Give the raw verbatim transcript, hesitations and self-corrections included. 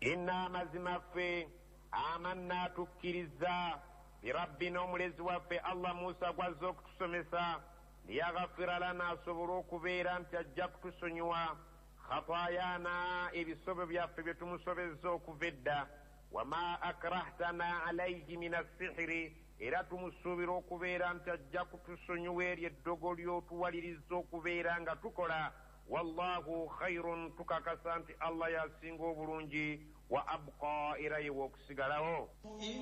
inna mazima ffe amanna tukkiriza birabbina omulezi waffe Allah Musa gwazza okutusomesa liyaghfira lana asobole okubeera nti ajja kutusonyiwa khataayana ebisobe byaffe bye tumusobezza okuva edda wama akrahtana alayhi min assihiri era tumusuubira okubeera nti ajja kutusonyiwa eryo eddogo ly'otuwaliriza okubeera nga tukola wallahu khayrun tukakasa nti Allah yasinga obulungi wa abqa era yewa okusigalawo.